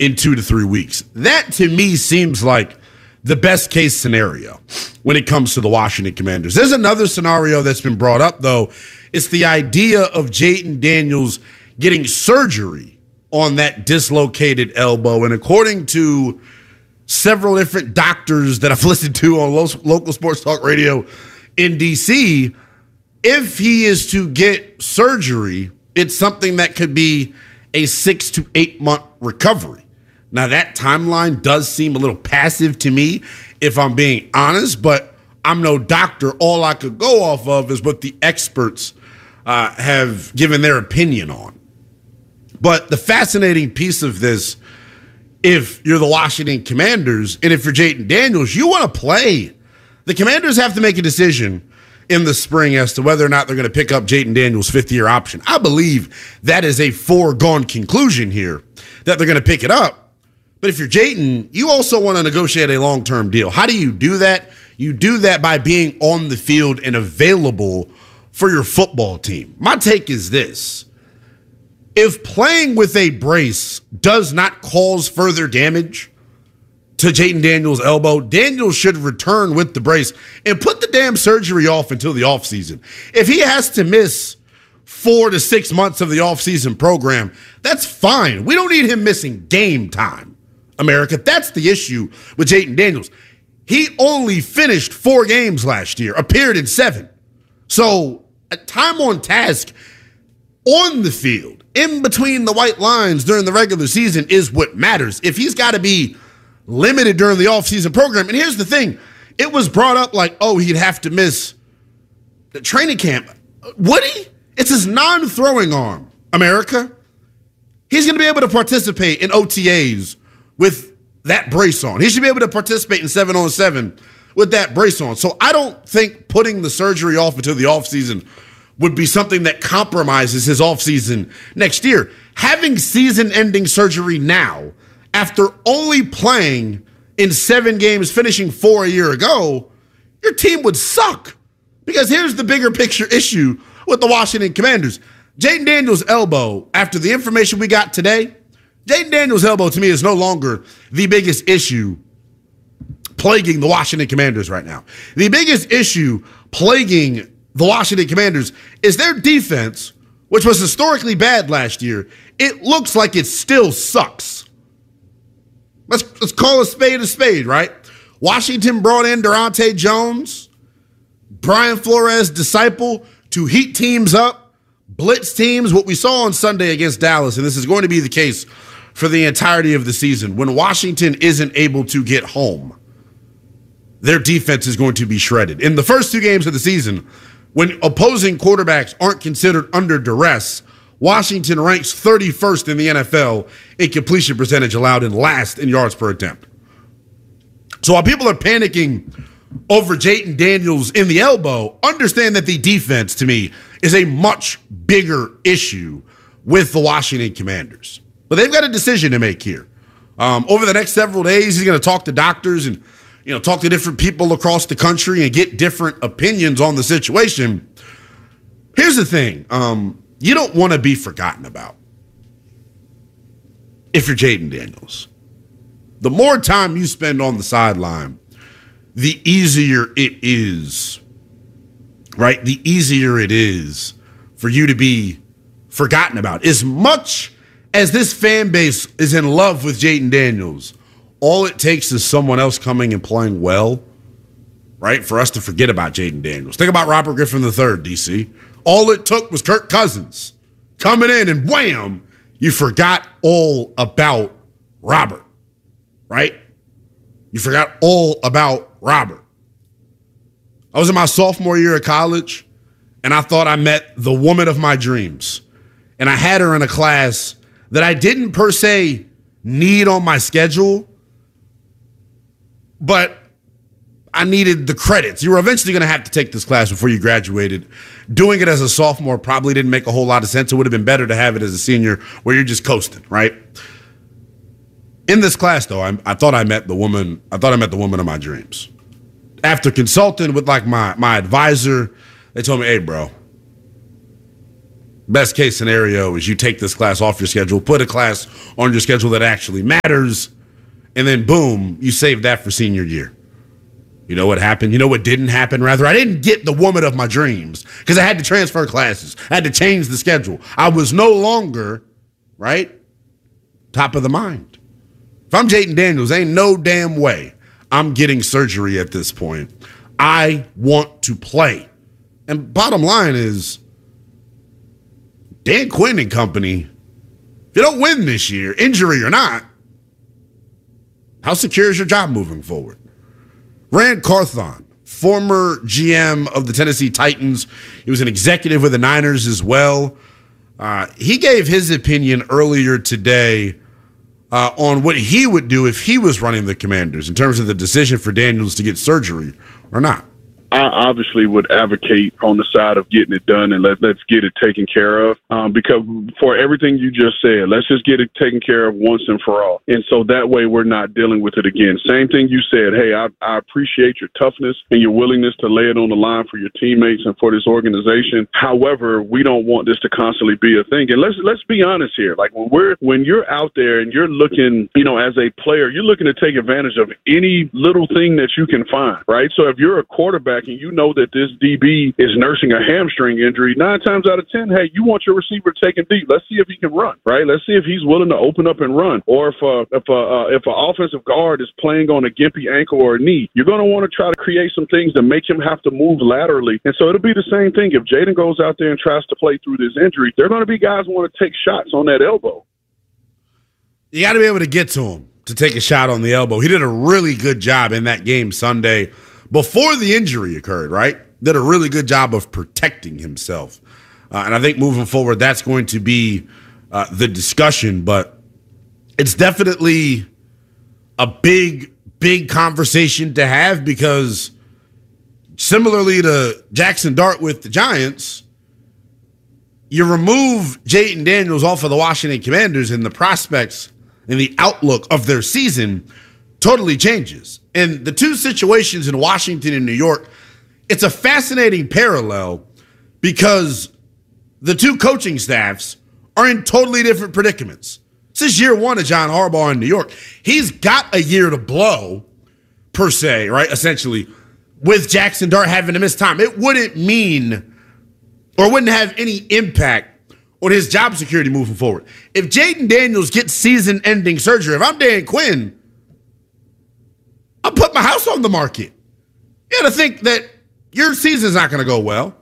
in 2 to 3 weeks. That, to me, seems like the best case scenario when it comes to the Washington Commanders. There's another scenario that's been brought up, though. It's the idea of Jayden Daniels getting surgery on that dislocated elbow. And according to several different doctors that I've listened to on local sports talk radio in D.C., if he is to get surgery, it's something that could be a 6 to 8 month recovery. Now, that timeline does seem a little passive to me, if I'm being honest, but I'm no doctor. All I could go off of is what the experts have given their opinion on. But the fascinating piece of this, if you're the Washington Commanders and if you're Jayden Daniels, you want to play. The Commanders have to make a decision in the spring as to whether or not they're going to pick up Jayden Daniels' fifth-year option. I believe that is a foregone conclusion here, that they're going to pick it up. But if you're Jayden, you also want to negotiate a long-term deal. How do you do that? You do that by being on the field and available for your football team. My take is this. If playing with a brace does not cause further damage to Jayden Daniels' elbow, Daniels should return with the brace and put the damn surgery off until the offseason. If he has to miss 4 to 6 months of the offseason program, that's fine. We don't need him missing game time, America. That's the issue with Jayden Daniels. He only finished 4 games last year, appeared in 7. So time on task on the field, in between the white lines during the regular season is what matters. If he's got to be limited during the offseason program, and here's the thing, it was brought up like, oh, he'd have to miss the training camp. Would he? It's his non-throwing arm, America. He's going to be able to participate in OTAs with that brace on. He should be able to participate in 7-on-7 with that brace on. So I don't think putting the surgery off until the offseason would be something that compromises his offseason next year. Having season-ending surgery now, after only playing in 7 games, finishing 4 a year ago, your team would suck. Because here's the bigger picture issue with the Washington Commanders. Jayden Daniels' elbow, after the information we got today, Jayden Daniels' elbow to me is no longer the biggest issue plaguing the Washington Commanders right now. The biggest issue plaguing the Washington Commanders is their defense, which was historically bad last year. It looks like it still sucks. Let's call a spade, right? Washington brought in Durante Jones, Brian Flores' disciple, to heat teams up, blitz teams, what we saw on Sunday against Dallas, and this is going to be the case for the entirety of the season. When Washington isn't able to get home, their defense is going to be shredded. In the first 2 games of the season, when opposing quarterbacks aren't considered under duress, Washington ranks 31st in the NFL in completion percentage allowed and last in yards per attempt. So while people are panicking over Jayden Daniels in the elbow, understand that the defense, to me, is a much bigger issue with the Washington Commanders. But they've got a decision to make here. Over the next several days, he's going to talk to doctors and talk to different people across the country and get different opinions on the situation. Here's the thing. You don't want to be forgotten about if you're Jayden Daniels. The more time you spend on the sideline, the easier it is, right? The easier it is for you to be forgotten about. As much as this fan base is in love with Jayden Daniels, all it takes is someone else coming and playing well, right, for us to forget about Jayden Daniels. Think about Robert Griffin III, DC. All it took was Kirk Cousins coming in and wham, you forgot all about Robert, right? You forgot all about Robert. I was in my sophomore year of college, and I thought I met the woman of my dreams. And I had her in a class that I didn't per se need on my schedule, but I needed the credits. You were eventually going to have to take this class before you graduated. Doing it as a sophomore probably didn't make a whole lot of sense. It would have been better to have it as a senior where you're just coasting, right? In this class, though, I thought I met the woman. I thought I met the woman of my dreams. After consulting with my advisor, they told me, "Hey, bro, Best case scenario is you take this class off your schedule, put a class on your schedule that actually matters, and then boom, you save that for senior year. You know what happened? You know what didn't happen, rather? I didn't get the woman of my dreams because I had to transfer classes. I had to change the schedule. I was no longer, right, top of the mind. If I'm Jayden Daniels, ain't no damn way I'm getting surgery at this point. I want to play. And bottom line is, Dan Quinn and company, if you don't win this year, injury or not, how secure is your job moving forward? Ran Carthon, former GM of the Tennessee Titans. He was an executive with the Niners as well. He gave his opinion earlier today on what he would do if he was running the Commanders in terms of the decision for Daniels to get surgery or not. I obviously would advocate on the side of getting it done and let's get it taken care of. Because for everything you just said, let's just get it taken care of once and for all. And so that way we're not dealing with it again. Same thing you said. Hey, I appreciate your toughness and your willingness to lay it on the line for your teammates and for this organization. However, we don't want this to constantly be a thing. And let's be honest here. Like when you're out there and you're looking, as a player, you're looking to take advantage of any little thing that you can find, right? So if you're a quarterback and you know that this DB is nursing a hamstring injury, 9 times out of 10, hey, you want your receiver taken deep. Let's see if he can run, right? Let's see if he's willing to open up and run. Or if an offensive guard is playing on a gimpy ankle or a knee, you're going to want to try to create some things to make him have to move laterally. And so it'll be the same thing. If Jayden goes out there and tries to play through this injury, there are going to be guys who want to take shots on that elbow. You got to be able to get to him to take a shot on the elbow. He did a really good job in that game Sunday before the injury occurred, right? Did a really good job of protecting himself. And I think moving forward, that's going to be the discussion. But it's definitely a big, big conversation to have because similarly to Jackson Dart with the Giants, you remove Jayden Daniels off of the Washington Commanders and the prospects and the outlook of their season totally changes. And the two situations in Washington and New York, it's a fascinating parallel because the two coaching staffs are in totally different predicaments. This is year one of John Harbaugh in New York. He's got a year to blow, per se, right? Essentially, with Jackson Dart having to miss time. It wouldn't mean or wouldn't have any impact on his job security moving forward. If Jayden Daniels gets season-ending surgery, if I'm Dan Quinn, I'll put my house on the market. You got to think that your season's not going to go well.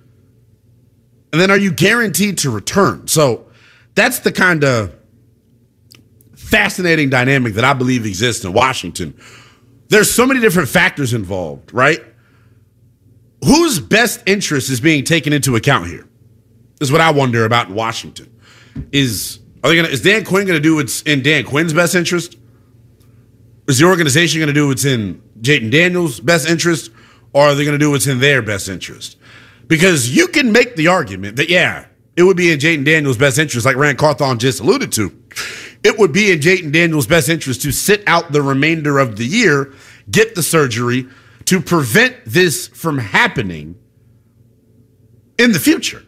And then are you guaranteed to return? So that's the kind of fascinating dynamic that I believe exists in Washington. There's so many different factors involved, right? Whose best interest is being taken into account here? Is what I wonder about in Washington. Is Dan Quinn going to do what's in Dan Quinn's best interest? Is the organization going to do what's in Jayden Daniels' best interest, or are they going to do what's in their best interest? Because you can make the argument that, yeah, it would be in Jayden Daniels' best interest, like Rand Carthon just alluded to. It would be in Jayden Daniels' best interest to sit out the remainder of the year, get the surgery, to prevent this from happening in the future.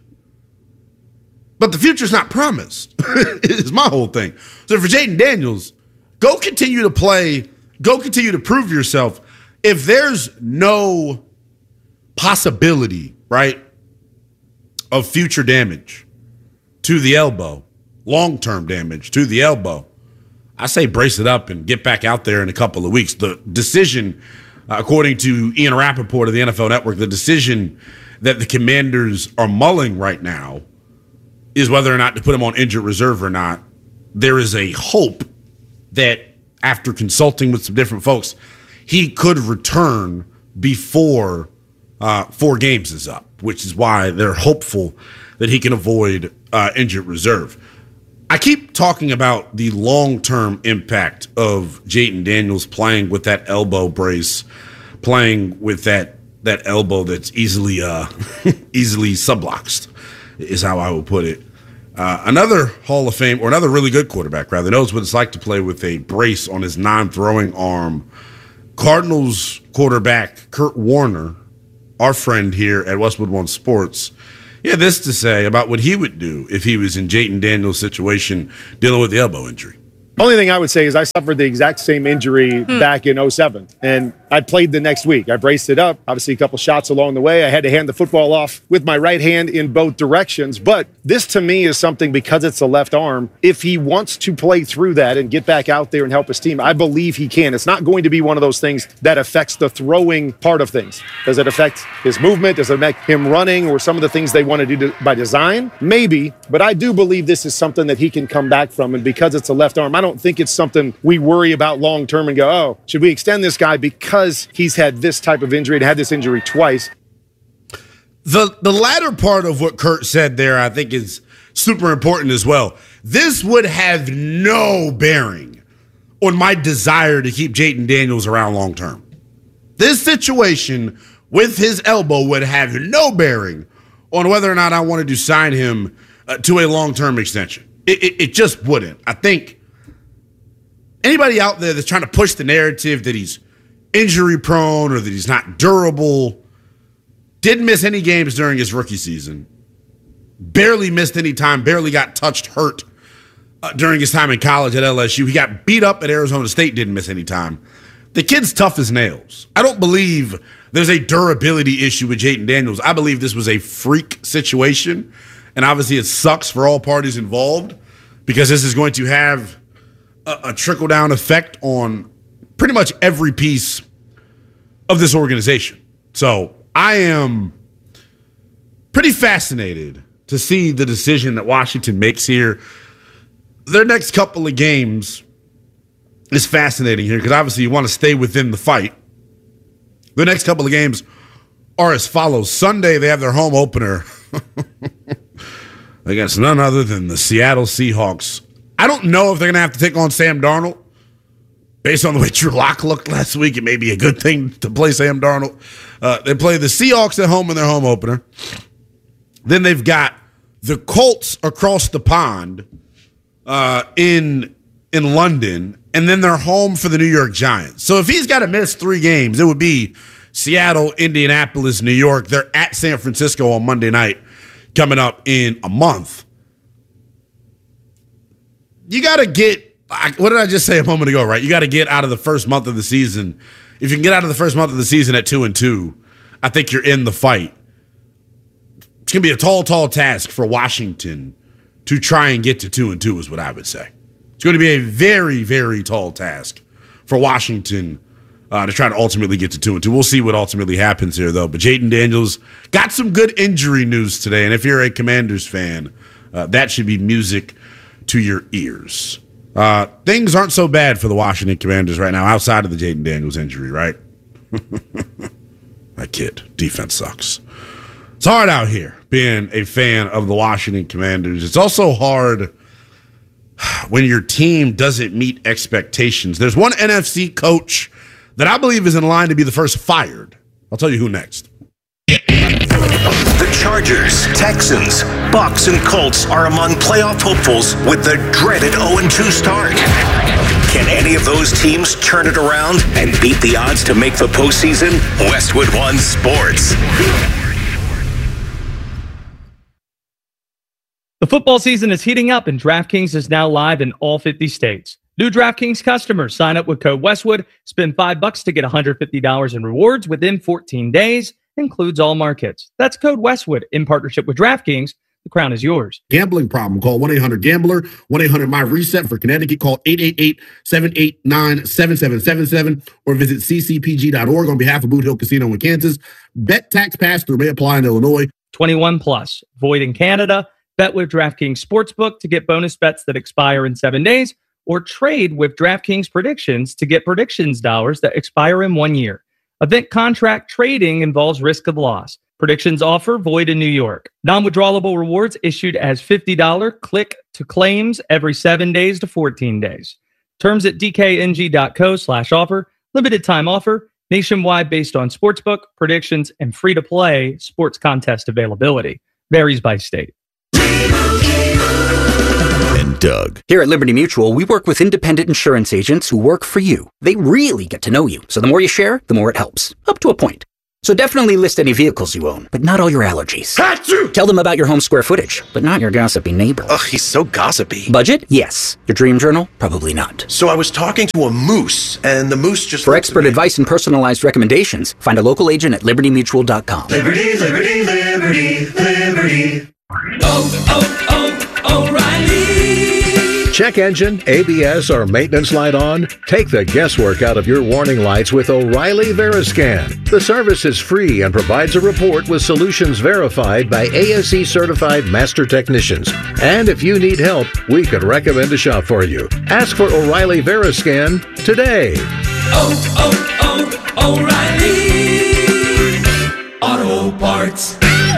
But the future's not promised, is my whole thing. So for Jayden Daniels, go continue to play, go continue to prove yourself. If there's no possibility, right, of future damage to the elbow, long-term damage to the elbow, I say brace it up and get back out there in a couple of weeks. The decision, according to Ian Rappaport of the NFL Network, the decision that the Commanders are mulling right now is whether or not to put him on injured reserve or not. There is a hope that after consulting with some different folks, he could return before 4 games is up, which is why they're hopeful that he can avoid injured reserve. I keep talking about the long-term impact of Jayden Daniels playing with that elbow brace, playing with that elbow that's easily subluxed, is how I would put it. Another Hall of Fame, or another really good quarterback, rather, knows what it's like to play with a brace on his non-throwing arm. Cardinals quarterback Kurt Warner, our friend here at Westwood One Sports, He had this to say about what he would do if he was in Jayden Daniels' situation dealing with the elbow injury. Only thing I would say is I suffered the exact same injury back in 2007, and I played the next week. I braced it up, obviously a couple shots along the way. I had to hand the football off with my right hand in both directions, but this to me is something, because it's a left arm, if he wants to play through that and get back out there and help his team, I believe he can. It's not going to be one of those things that affects the throwing part of things. Does it affect his movement? Does it make him running, or some of the things they want to do by design? Maybe, but I do believe this is something that he can come back from, and because it's a left arm, I don't think it's something we worry about long term and go, oh, should we extend this guy because he's had this type of injury and had this injury twice? The latter part of what Kurt said there, I think, is super important as well. This would have no bearing on my desire to keep Jayden Daniels around long term. This situation with his elbow would have no bearing on whether or not I wanted to sign him to a long-term extension. It just wouldn't. I think anybody out there that's trying to push the narrative that he's injury prone or that he's not durable, didn't miss any games during his rookie season, barely missed any time, barely got touched, hurt during his time in college at LSU. He got beat up at Arizona State, didn't miss any time. The kid's tough as nails. I don't believe there's a durability issue with Jayden Daniels. I believe this was a freak situation, and obviously it sucks for all parties involved because this is going to have a trickle-down effect on pretty much every piece of this organization. So I am pretty fascinated to see the decision that Washington makes here. Their next couple of games is fascinating here because obviously you want to stay within the fight. The next couple of games are as follows. Sunday, they have their home opener against none other than the Seattle Seahawks. I don't know if they're going to have to take on Sam Darnold. Based on the way Drew Lock looked last week, it may be a good thing to play Sam Darnold. They play the Seahawks at home in their home opener. Then they've got the Colts across the pond in London, and then they're home for the New York Giants. So if he's got to miss 3 games, it would be Seattle, Indianapolis, New York. They're at San Francisco on Monday night coming up in a month. You got to get, what did I just say a moment ago, right? You got to get out of the first month of the season. If you can get out of the first month of the season at 2-2, I think you're in the fight. It's going to be a tall, tall task for Washington to try and get to 2-2 is what I would say. It's going to be a very, very tall task for Washington to try to ultimately get to 2-2. We'll see what ultimately happens here, though. But Jayden Daniels got some good injury news today, and if you're a Commanders fan, that should be music to your ears. Things aren't so bad for the Washington Commanders right now outside of the Jayden Daniels injury, right? That kid, defense sucks. It's hard out here being a fan of the Washington Commanders. It's also hard when your team doesn't meet expectations. There's one NFC coach that I believe is in line to be the first fired. I'll tell you who next. The Chargers, Texans, Bucks, and Colts are among playoff hopefuls with the dreaded 0-2 start. Can any of those teams turn it around and beat the odds to make the postseason? Westwood One Sports. The football season is heating up, and DraftKings is now live in all 50 states. New DraftKings customers sign up with code Westwood, spend $5 to get $150 in rewards within 14 days. Includes all markets. That's code Westwood in partnership with DraftKings. The crown is yours. Gambling problem? Call 1-800-GAMBLER, 1-800-MY-RESET for Connecticut. Call 888-789-7777 or visit ccpg.org on behalf of Boot Hill Casino in Kansas. Bet tax pass-through may apply in Illinois. 21 plus. Void in Canada. Bet with DraftKings Sportsbook to get bonus bets that expire in 7 days, or trade with DraftKings Predictions to get predictions dollars that expire in 1 year. Event contract trading involves risk of loss. Predictions offer void in New York. Non-withdrawable rewards issued as $50 click to claims every 7 days to 14 days. Terms at dkng.co/offer. Limited time offer. Nationwide based on sportsbook, predictions, and free-to-play sports contest availability. Varies by state. And Doug. Here at Liberty Mutual, we work with independent insurance agents who work for you. They really get to know you. So the more you share, the more it helps. Up to a point. So definitely list any vehicles you own, but not all your allergies. Achoo! Tell them about your home square footage, but not your gossipy neighbor. Ugh, he's so gossipy. Budget? Yes. Your dream journal? Probably not. So I was talking to a moose, and the moose just... For expert advice and personalized recommendations, find a local agent at libertymutual.com. Liberty, liberty, liberty, liberty. O'Reilly. Check engine, ABS, or maintenance light on? Take the guesswork out of your warning lights with O'Reilly Veriscan. The service is free and provides a report with solutions verified by ASE certified master technicians. And if you need help, we could recommend a shop for you. Ask for O'Reilly Veriscan today. O'Reilly Auto Parts.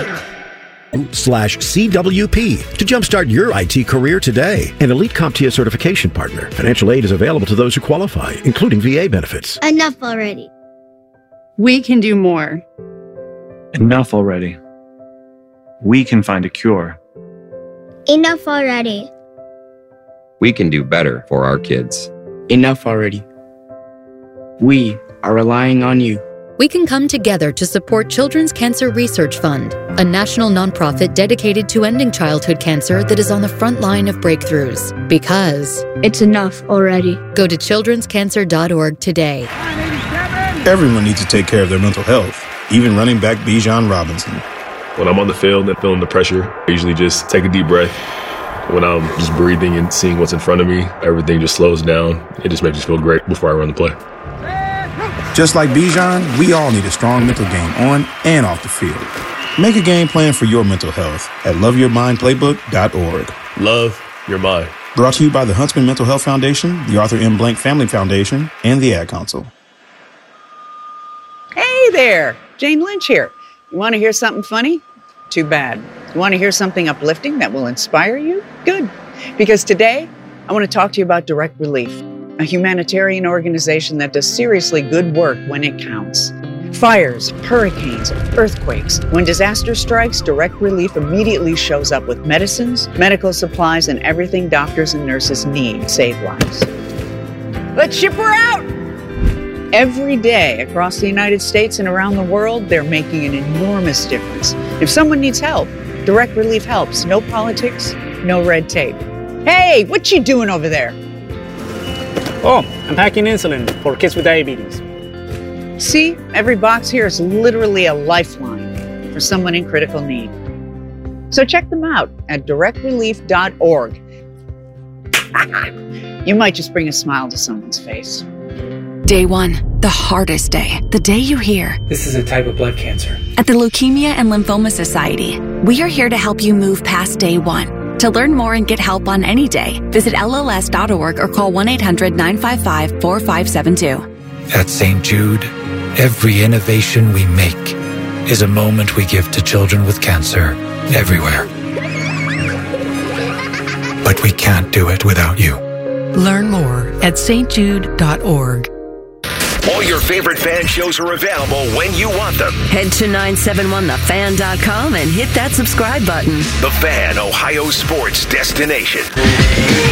/CWP to jumpstart your IT career today. An Elite CompTIA certification partner. Financial aid is available to those who qualify, including VA benefits. Enough already. We can do more. Enough already. We can find a cure. Enough already. We can do better for our kids. Enough already. We are relying on you. We can come together to support Children's Cancer Research Fund, a national nonprofit dedicated to ending childhood cancer that is on the front line of breakthroughs. Because it's enough already. Go to childrenscancer.org today. Everyone needs to take care of their mental health, even running back Bijan Robinson. When I'm on the field and feeling the pressure, I usually just take a deep breath. When I'm just breathing and seeing what's in front of me, everything just slows down. It just makes me feel great before I run the play. Just like Bijan, we all need a strong mental game on and off the field. Make a game plan for your mental health at loveyourmindplaybook.org. Love your mind. Brought to you by the Huntsman Mental Health Foundation, the Arthur M. Blank Family Foundation, and the Ad Council. Hey there, Jane Lynch here. You want to hear something funny? Too bad. You want to hear something uplifting that will inspire you? Good. Because today, I want to talk to you about Direct Relief, a humanitarian organization that does seriously good work when it counts. Fires, hurricanes, earthquakes. When disaster strikes, Direct Relief immediately shows up with medicines, medical supplies, and everything doctors and nurses need to save lives. Let's ship her out! Every day across the United States and around the world, they're making an enormous difference. If someone needs help, Direct Relief helps. No politics, no red tape. Hey, what you doing over there? Oh, I'm packing insulin for kids with diabetes. See, every box here is literally a lifeline for someone in critical need. So check them out at directrelief.org. You might just bring a smile to someone's face. Day 1, the hardest day. The day you hear, "This is a type of blood cancer." At the Leukemia and Lymphoma Society, we are here to help you move past day 1. To learn more and get help on any day, visit LLS.org or call 1-800-955-4572. At St. Jude, every innovation we make is a moment we give to children with cancer everywhere. But we can't do it without you. Learn more at stjude.org. All your favorite fan shows are available when you want them. Head to 971thefan.com and hit that subscribe button. The Fan, Ohio sports destination.